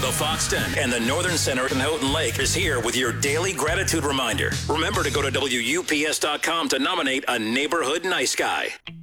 The Fox 10 and the Northern Center in Houghton Lake is here with your daily gratitude reminder. Remember to go to WUPS.com to nominate a neighborhood nice guy.